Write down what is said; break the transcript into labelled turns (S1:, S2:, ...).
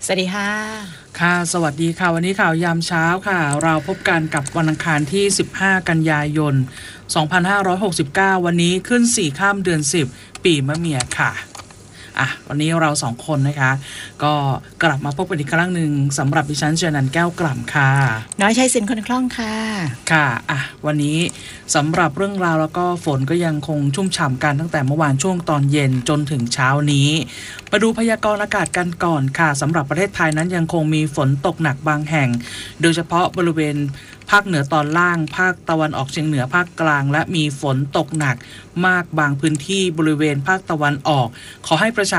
S1: สวัสดีค่ะ
S2: ค่ะสวัสดีค่ะวันนี้ข่าวยามเช้าค่ะเราพบกันกับวันอังคารที่15กันยายน2569วันนี้ขึ้น4ค่ำเดือน10ปีมะเมียค่ะวันนี้เรา2คนนะคะก็กลับมาพบกันอีกครั้งหนึ่งสำหรับดิฉันเจนันแก้วกล่ำค่ะ
S1: น้อยชัยศิลป์คนคล่องค่ะ
S2: ค่ะวันนี้สำหรับเรื่องราวแล้วก็ฝนก็ยังคงชุ่มฉ่ำกันตั้งแต่เมื่อวานช่วงตอนเย็นจนถึงเช้านี้มาดูพยากรณ์อากาศกันก่อนค่ะสำหรับประเทศไทยนั้นยังคงมีฝนตกหนักบางแห่งโดยเฉพาะบริเวณภาคเหนือตอนล่างภาคตะวันออกเฉียงเหนือภาคกลางและมีฝนตกหนักมากบางพื้นที่บริเวณภาคตะวันออกขอให้ประชา